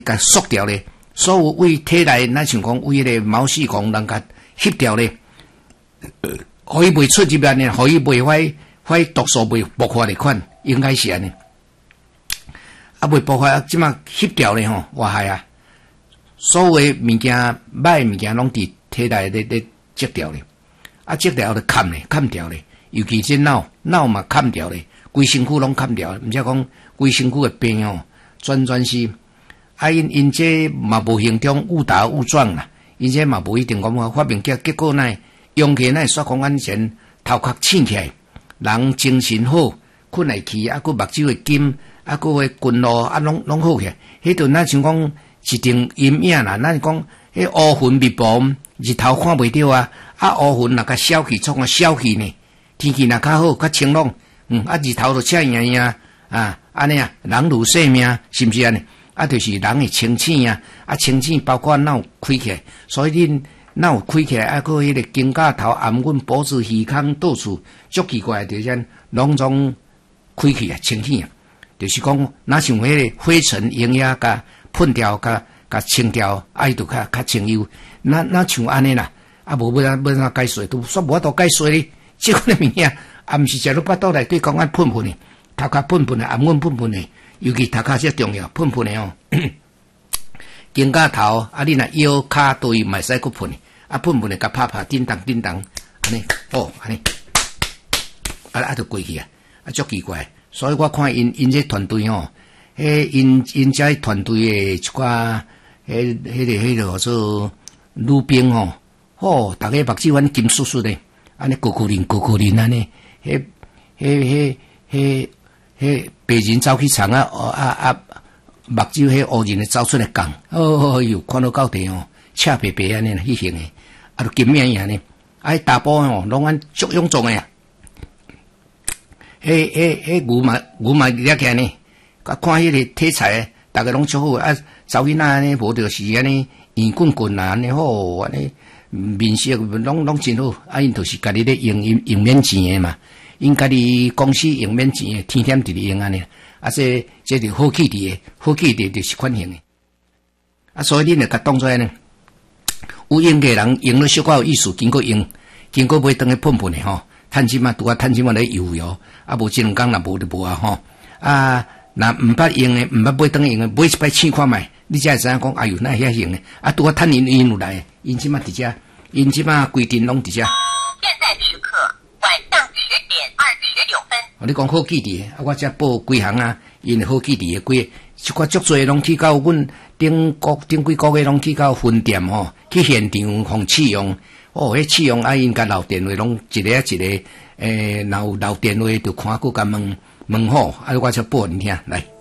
甲缩掉咧，所有胃体内，咱像讲胃咧毛细孔，人甲翕掉咧，互伊袂出入来呢，互伊袂发毒素袂爆发的款，应该是安尼。啊，袂爆发，即马翕掉咧吼，哇害啊！所有的物件歹物件拢伫体内咧积掉咧，啊积掉就砍掉咧，尤其是脑嘛砍掉咧，规身躯拢砍掉，毋则讲规身躯的病哦，全是。啊，因这嘛无形中误打误撞啦，因这嘛无一定讲发明结果呢，用起呢说讲安前头壳醒起来，人精神好，困来去，啊，佮目睭会金，啊，佮会筋络，啊，拢好起来。迄阵咱像讲一定阴影啦，咱讲迄乌云密布，日头看袂到啊，啊，乌云若甲消去，创个消去呢，天气若较好，较清朗，啊，日头就赤影影啊，安尼啊，人如生命，是毋是安尼？啊，就是人的清醒啊，啊，清醒包括脑开起来，所以恁脑开起来，啊，佮迄个肩胛头、颔阮、脖子、耳孔到处，足奇怪，就是讲拢总开起来，清醒啊，就是讲，哪像迄个灰尘、营养甲喷掉、甲清掉，啊，伊就较清幽。那像安尼啦，啊，无要怎解说，都说无法度解说哩，即款物件，啊，毋是食落巴肚内底讲安喷喷的，头壳喷喷的，颔阮喷喷的。尤其头壳最重要，喷喷的哦，肩胛头啊，你若腰骹都袂使去喷的，啊喷喷的甲拍叮当，安尼哦，安尼，啊就过去啊，啊足奇怪，所以我看因这团队哦，因这团队的一寡，迄个做女兵哦，哦，大家目睭反金丝丝的，安尼咕咕灵安尼，白人走去场啊，目睭迄乌人走出来讲，哦哟，看到到地哦，赤白白安尼啦，迄型诶，啊，就金面安尼，啊，大波哦，拢安足臃肿诶啊，牛嘛掠起安尼，看迄个题材，大家拢足好啊，查囡仔安尼，无就是安尼圆滚啊，安尼好，安尼面色拢真好，啊，因就是家己咧用免钱诶嘛。因家己公司用免钱诶，天天直直用安尼，啊，这就好气的，就是款型诶。啊，所以恁就甲当作安尼，有用嘅人用了小可有意思，经过买当去喷喷诶吼，趁钱嘛拄啊趁钱嘛咧油，啊无一两工若无就无啊吼，啊，若毋捌用诶，毋捌买当去用诶，买一摆试看觅，你才会知影讲，哎哟，那遐用诶，啊拄啊趁因有来，因即嘛伫遮，因即嘛规定拢伫遮。 现在时刻晚上10点26分。 你讲好记伫啊，我才报几项啊，因好记伫诶，一寡足侪拢去到阮顶几个月拢去到分店吼，去现场互试用。哦，迄试用啊，因甲留电话拢一个，若有留电话就看，佮甲问好，啊，我才报你听来。